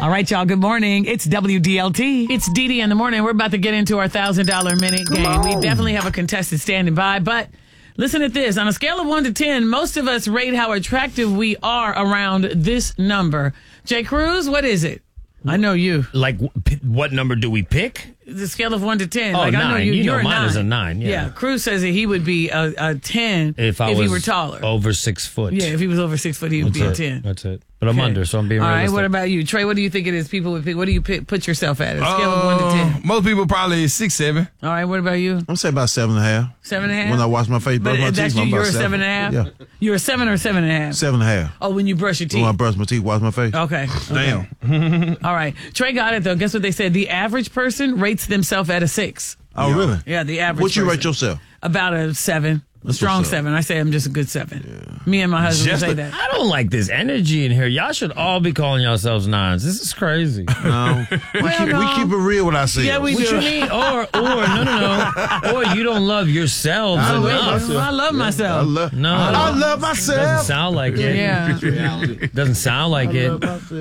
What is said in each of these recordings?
All right, y'all. Good morning. It's WDLT. It's DD in the morning. We're about to get into our $1,000 minute game. We definitely have a contestant standing by, but listen to this. On a scale of 1 to 10, most of us rate how attractive we are around this number. Jay Cruz, what is it? I know you. Like, what number do we pick? The scale of 1 to 10. Oh, like, 9. I know you're a mine 9. is a 9. Yeah. Cruz says that he would be a 10 if he were taller. Over 6 foot. Yeah, if he was over 6 foot, he would be a 10. That's it. But I'm under, so I'm being realistic. All right, what about you? Trey, what do you think it is people would pick? What do you put yourself at? A scale of 1 to 10? Most people probably 6, 7. All right, what about you? I'm saying about 7.5. 7.5? When I wash my face, brush my teeth, that's you, I'm you're about a 7.5? Yeah. You're a 7 or 7.5? 7.5. Oh, when you brush your teeth? When I brush my teeth, wash my face. Okay. Damn. All right. Trey got it, though. Guess what they said? The average person rates themselves at a 6. Oh, really? Yeah, the average What you person. rate yourself? About a 7. A strong 7. I say I'm just a good 7. Yeah. Me and my husband would say that. I don't like this energy in here. Y'all should all be calling yourselves 9s. This is crazy. No. We keep it real with ourselves. Yeah, we What do. you mean? Or no. Or you don't love yourselves enough. I love myself. I love myself. Doesn't sound like it. Yeah. Doesn't sound like it.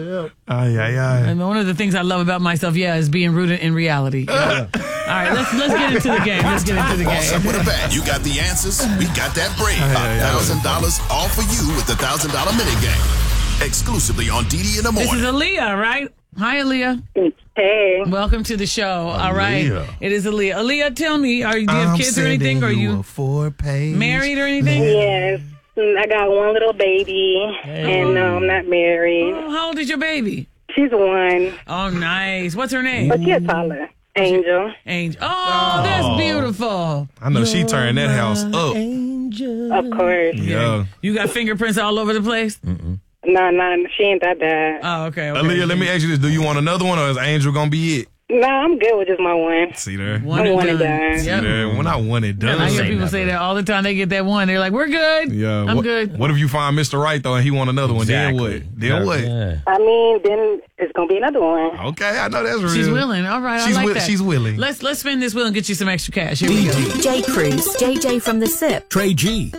And one of the things I love about myself, is being rooted in reality. All right, let's get into the game. What's up with a bet? You got the answers. We got that bread. $1,000 all for you with the $1,000 minute game. Exclusively on DD in the morning. This is Aaliyah, right? Hi, Aaliyah. Hey. Welcome to the show. All right. It is Aaliyah. Aaliyah, tell me, do you have kids or anything? Are you married or anything? Yes. I got one little baby, and I'm not married. Oh, how old is your baby? She's 1. Oh, nice. What's her name? But she's taller. Angel. Oh, that's beautiful. I know she turned that house up. Of course. Yeah. You got fingerprints all over the place? No, she ain't that bad. Oh, okay. Aaliyah, let me ask you this. Do you want another one or is Angel going to be it? No, I'm good with just my 1. See there? One and and done. See there? When I want it done. I hear people say that all the time. They get that one. They're like, we're good. Yeah. I'm good. What if you find Mr. Right, though, and he want another one? Exactly. Then what? Yeah. I mean, then it's going to be another one. Okay, I know that's real. She's willing. All right, I like that. She's willing. Let's spin this wheel and get you some extra cash. Here we go. Jay Cruz, JJ from the SIP, Trey G.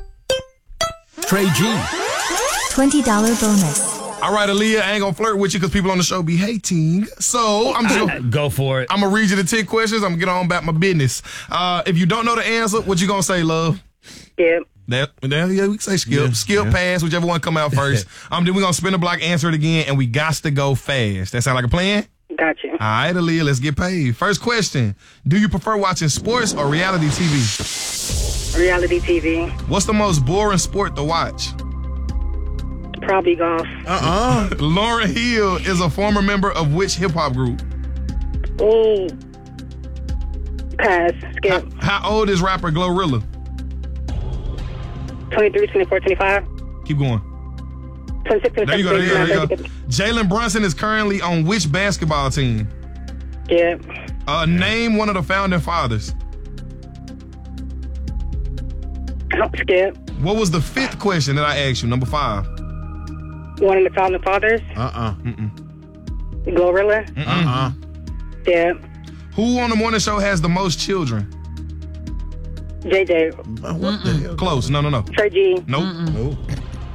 $20 bonus. All right, Aaliyah, I ain't gonna flirt with you because people on the show be hating. So I'm just gonna Go for it. I'm gonna read you the 10 questions. I'm gonna get on back my business. If you don't know the answer, what you gonna say, love? Skip. Yeah, we can say skip. Skip, pass, whichever one come out first. Then we're gonna spin the block, answer it again, and we got to go fast. That sound like a plan? Gotcha. All right, Aaliyah, let's get paid. First question. Do you prefer watching sports or reality TV? Reality TV. What's the most boring sport to watch? Probably golf. Lauryn Hill is a former member of which hip-hop group? Ooh. Pass. Skip. How old is rapper Glorilla? 23, 24, 25. Keep going. 26, 27, There you go. 29, Jalen Brunson is currently on which basketball team? Skip. Name one of the founding fathers. Skip. What was the 5th question that I asked you? Number 5. One of the founding fathers. Glorilla. Skip. Who on the morning show has the most children? JJ. What the hell? Close. No. Trey G. Nope.